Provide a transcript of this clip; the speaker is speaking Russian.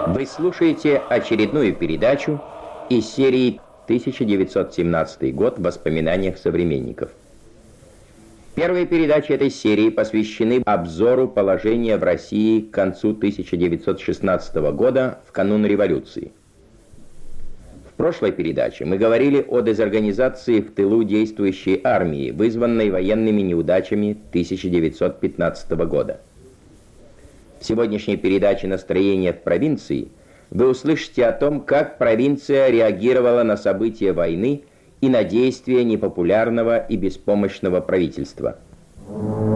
Вы слушаете очередную передачу из серии «1917 год. В воспоминаниях современников». Первые передачи этой серии посвящены обзору положения в России к концу 1916 года, в канун революции. В прошлой передаче мы говорили о дезорганизации в тылу действующей армии, вызванной военными неудачами 1915 года. В сегодняшней передаче «Настроение в провинции» вы услышите о том, как провинция реагировала на события войны и на действия непопулярного и беспомощного правительства.